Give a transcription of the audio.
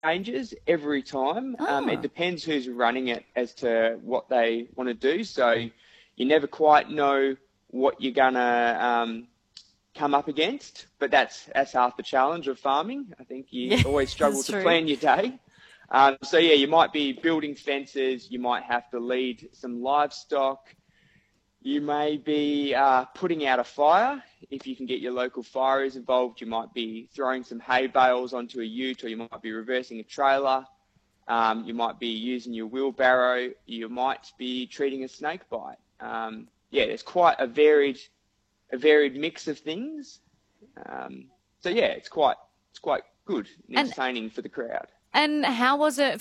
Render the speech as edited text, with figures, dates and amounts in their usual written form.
changes every time. It Oh, depends who's running it as to what they want to do. So you never quite know what you're gonna come up against, but that's half the challenge of farming. I think you yeah, always struggle that's to true. plan your day. So yeah, you might be building fences, you might have to lead some livestock, you may be putting out a fire. If you can get your local fireys involved, you might be throwing some hay bales onto a ute, or you might be reversing a trailer. You might be using your wheelbarrow. You might be treating a snake bite. Yeah, there's quite a varied mix of things. So yeah, it's quite good and And entertaining for the crowd. and how was it